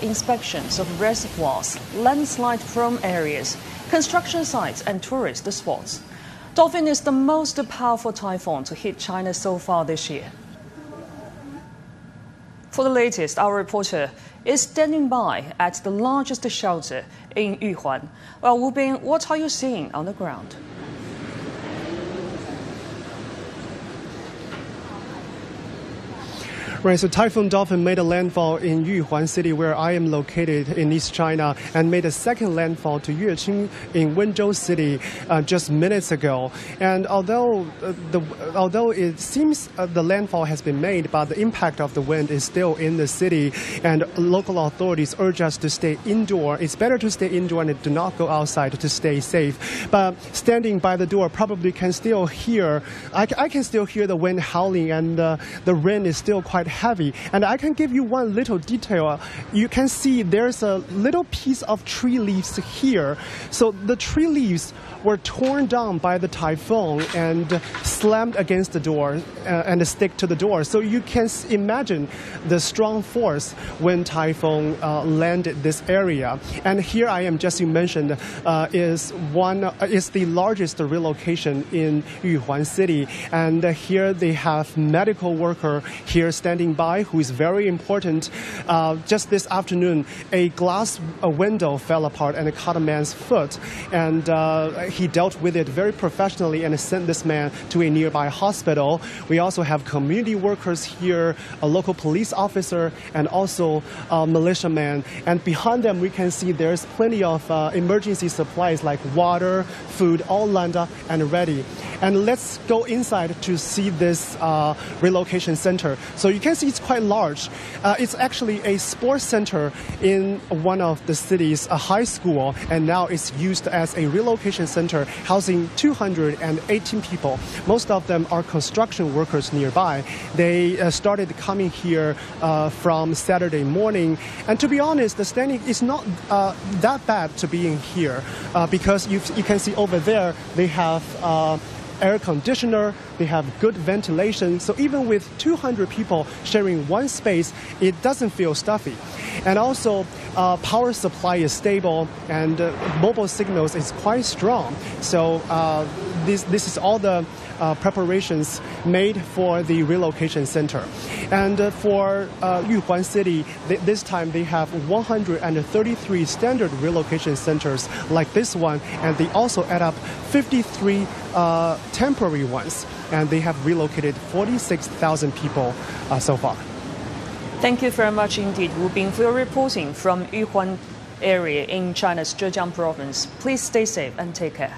inspections of reservoirs, landslide-prone areas, construction sites and tourist spots. Dolphin is the most powerful typhoon to hit China so far this year. For the latest, our reporter is standing by at the largest shelter in Yuhuan. Well, Wu Bin, what are you seeing on the ground? Right, so Typhoon Dolphin made a landfall in Yuhuan City, where I am located in East China, and made a second landfall to Yueqing in Wenzhou City just minutes ago. And although it seems the landfall has been made, but the impact of the wind is still in the city, and local authorities urge us to stay indoor. It's better to stay indoor and do not go outside to stay safe. But standing by the door, probably can still hear. I can still hear the wind howling, and the rain is still quite heavy. And I can give you one little detail. You can see there's a little piece of tree leaves here. So the tree leaves were torn down by the typhoon and slammed against the door and stick to the door. So you can imagine the strong force when typhoon landed this area. And here I am, just you mentioned, is the largest relocation in Yuhuan City. And here they have medical worker here standing by, who is very important. Just this afternoon, a glass window fell apart and caught a man's foot, and he dealt with it very professionally and sent this man to a nearby hospital. We also have community workers here, a local police officer, and also a militiaman. And behind them, we can see there's plenty of emergency supplies like water, food, all lined up and ready. And let's go inside to see this relocation center. So you can see it's quite large. It's actually a sports center in one of the city's high school, and now it's used as a relocation center housing 218 people. Most of them are construction workers nearby. They started coming here from Saturday morning. And to be honest, the standing is not that bad to be in here because you can see over there they have air conditioner, they have good ventilation. So even with 200 people sharing one space, it doesn't feel stuffy. And also, power supply is stable, and mobile signals is quite strong. So this is all the preparations made for the relocation center. And for Yuhuan City, this time they have 133 standard relocation centers like this one, and they also add up 53 temporary ones, and they have relocated 46,000 people so far. Thank you very much indeed, Wu Bin, for your reporting from Yuhuan area in China's Zhejiang province. Please stay safe and take care.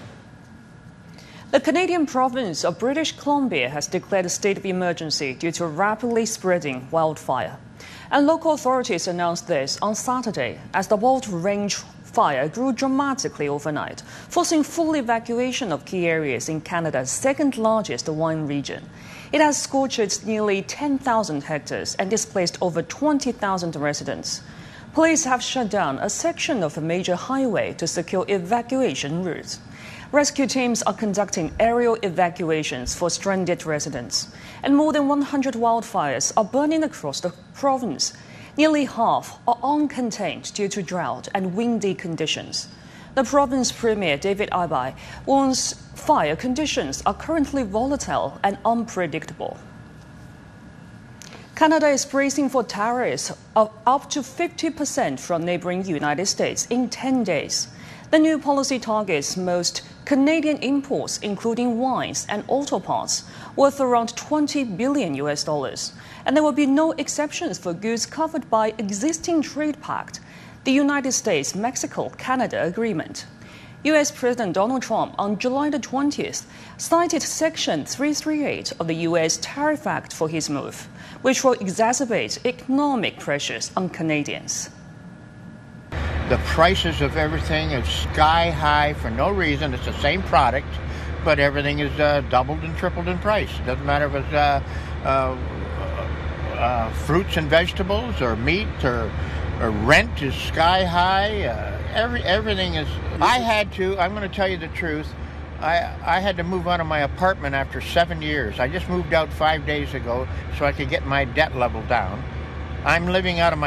The Canadian province of British Columbia has declared a state of emergency due to a rapidly spreading wildfire. And local authorities announced this on Saturday as the Walt Range fire grew dramatically overnight, forcing full evacuation of key areas in Canada's second largest wine region. It has scorched nearly 10,000 hectares and displaced over 20,000 residents. Police have shut down a section of a major highway to secure evacuation routes. Rescue teams are conducting aerial evacuations for stranded residents. And more than 100 wildfires are burning across the province. Nearly half are uncontained due to drought and windy conditions. The province premier, David Abai, warns fire conditions are currently volatile and unpredictable. Canada is bracing for tariffs of up to 50% from neighboring United States in 10 days. The new policy targets most Canadian imports, including wines and auto parts, worth around $20 billion. And there will be no exceptions for goods covered by existing trade pact, the United States-Mexico-Canada agreement. U.S. President Donald Trump on July the 20th cited Section 338 of the U.S. Tariff Act for his move, which will exacerbate economic pressures on Canadians. The prices of everything is sky high for no reason. It's the same product, but everything is doubled and tripled in price. It doesn't matter if it's fruits and vegetables or meat or rent is sky high. Everything is. I'm going to tell you the truth. I had to move out of my apartment after 7 years. I just moved out 5 days ago so I could get my debt level down. I'm living out of my